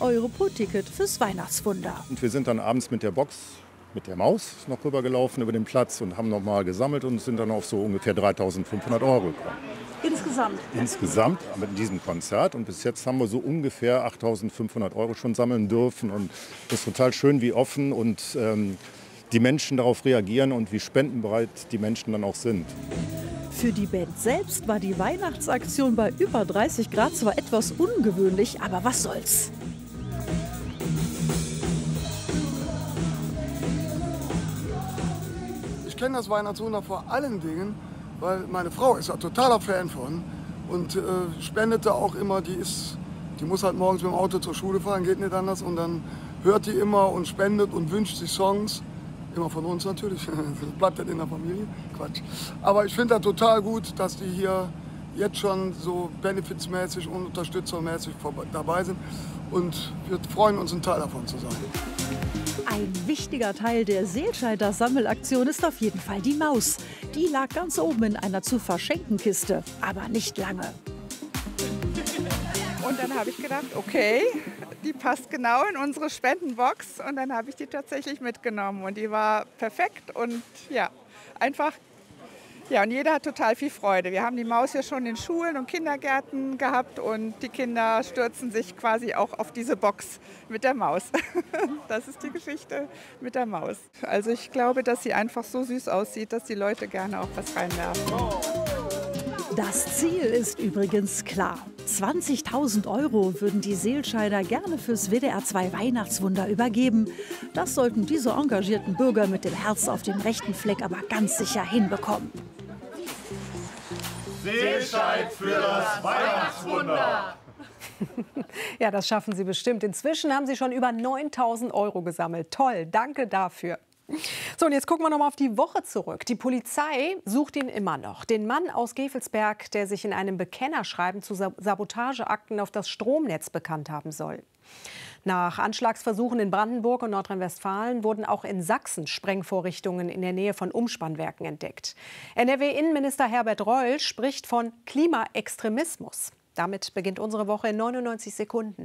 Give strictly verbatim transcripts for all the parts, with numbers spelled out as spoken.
Euro pro Ticket fürs Weihnachtswunder. Und wir sind dann abends mit der Box, mit der Maus noch rübergelaufen über den Platz und haben noch mal gesammelt und sind dann auf so ungefähr dreitausendfünfhundert Euro gekommen. Insgesamt? Insgesamt mit diesem Konzert. Und bis jetzt haben wir so ungefähr achttausendfünfhundert Euro schon sammeln dürfen. Und es ist total schön, wie offen und ähm, die Menschen darauf reagieren und wie spendenbereit die Menschen dann auch sind. Für die Band selbst war die Weihnachtsaktion bei über dreißig Grad zwar etwas ungewöhnlich, aber was soll's. Ich kenne das Weihnachtswunder vor allen Dingen, weil meine Frau ist ja totaler Fan von und äh, spendete auch immer. Die ist, die muss halt morgens mit dem Auto zur Schule fahren, geht nicht anders. Und dann hört die immer und spendet und wünscht sich Songs. Immer von uns natürlich, das bleibt halt in der Familie, Quatsch. Aber ich finde das total gut, dass die hier jetzt schon so benefitsmäßig und unterstützermäßig dabei sind. Und wir freuen uns, ein Teil davon zu sein. Ein wichtiger Teil der Seelscheider Sammelaktion ist auf jeden Fall die Maus. Die lag ganz oben in einer zu verschenken Kiste, aber nicht lange. Und dann habe ich gedacht, okay, die passt genau in unsere Spendenbox. Und dann habe ich die tatsächlich mitgenommen. Und die war perfekt und ja, einfach, ja, und jeder hat total viel Freude. Wir haben die Maus ja schon in Schulen und Kindergärten gehabt und die Kinder stürzen sich quasi auch auf diese Box mit der Maus. Das ist die Geschichte mit der Maus. Also ich glaube, dass sie einfach so süß aussieht, dass die Leute gerne auch was reinwerfen. Das Ziel ist übrigens klar. zwanzigtausend Euro würden die Seelscheider gerne fürs W D R zwei Weihnachtswunder übergeben. Das sollten diese engagierten Bürger mit dem Herz auf dem rechten Fleck aber ganz sicher hinbekommen. Seelscheid für das Weihnachtswunder! Ja, das schaffen Sie bestimmt. Inzwischen haben Sie schon über neuntausend Euro gesammelt. Toll, danke dafür. So, und jetzt gucken wir noch mal auf die Woche zurück. Die Polizei sucht ihn immer noch. Den Mann aus Gevelsberg, der sich in einem Bekennerschreiben zu Sabotageakten auf das Stromnetz bekannt haben soll. Nach Anschlagsversuchen in Brandenburg und Nordrhein-Westfalen wurden auch in Sachsen Sprengvorrichtungen in der Nähe von Umspannwerken entdeckt. N R W-Innenminister Herbert Reul spricht von Klimaextremismus. Damit beginnt unsere Woche in neunundneunzig Sekunden.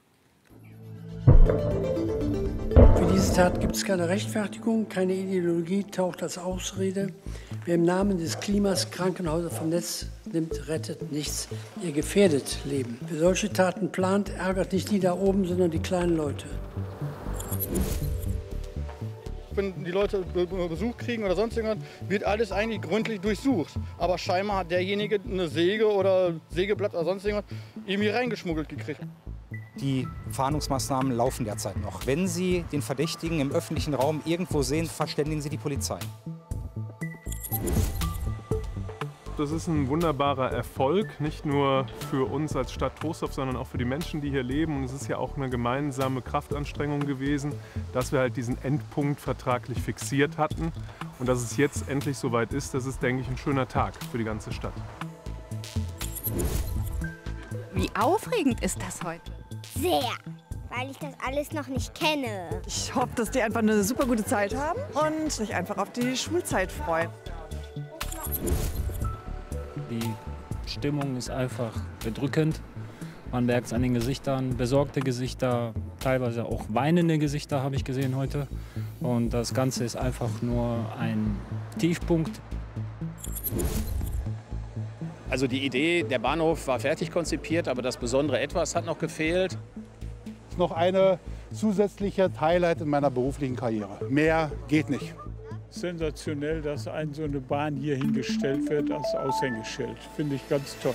Für diese Tat gibt es keine Rechtfertigung, keine Ideologie taucht als Ausrede. Wer im Namen des Klimas Krankenhäuser vom Netz nimmt, rettet nichts. Ihr gefährdet Leben. Wer solche Taten plant, ärgert nicht die da oben, sondern die kleinen Leute. Wenn die Leute Besuch kriegen oder sonst irgendwas, wird alles eigentlich gründlich durchsucht. Aber scheinbar hat derjenige eine Säge oder Sägeblatt oder sonst irgendwas irgendwie reingeschmuggelt gekriegt. Die Fahndungsmaßnahmen laufen derzeit noch. Wenn Sie den Verdächtigen im öffentlichen Raum irgendwo sehen, verständigen Sie die Polizei. Das ist ein wunderbarer Erfolg, nicht nur für uns als Stadt Trostorf, sondern auch für die Menschen, die hier leben. Und es ist ja auch eine gemeinsame Kraftanstrengung gewesen, dass wir halt diesen Endpunkt vertraglich fixiert hatten. Und dass es jetzt endlich soweit ist, das ist, denke ich, ein schöner Tag für die ganze Stadt. Wie aufregend ist das heute? Sehr, weil ich das alles noch nicht kenne. Ich hoffe, dass die einfach eine super gute Zeit haben und sich einfach auf die Schulzeit freuen. Die Stimmung ist einfach bedrückend. Man merkt es an den Gesichtern, besorgte Gesichter, teilweise auch weinende Gesichter habe ich gesehen heute. Und das Ganze ist einfach nur ein Tiefpunkt. Also die Idee, der Bahnhof war fertig konzipiert, aber das besondere Etwas hat noch gefehlt. Das ist noch eine zusätzliche Highlight in meiner beruflichen Karriere. Mehr geht nicht. Sensationell, dass ein so eine Bahn hier hingestellt wird als Aushängeschild. Finde ich ganz toll.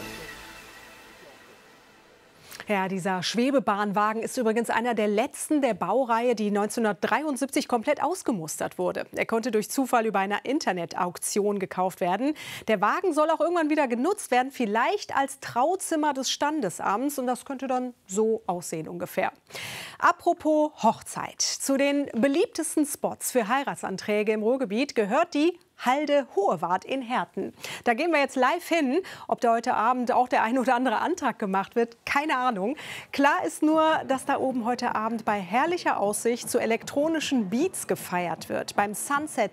Ja, dieser Schwebebahnwagen ist übrigens einer der letzten der Baureihe, die neunzehnhundertdreiundsiebzig komplett ausgemustert wurde. Er konnte durch Zufall über eine Internetauktion gekauft werden. Der Wagen soll auch irgendwann wieder genutzt werden, vielleicht als Trauzimmer des Standesamts. Und das könnte dann so aussehen ungefähr. Apropos Hochzeit. Zu den beliebtesten Spots für Heiratsanträge im Ruhrgebiet gehört die Halde Hohewart in Herten. Da gehen wir jetzt live hin. Ob da heute Abend auch der ein oder andere Antrag gemacht wird, keine Ahnung. Klar ist nur, dass da oben heute Abend bei herrlicher Aussicht zu elektronischen Beats gefeiert wird. Beim Sunset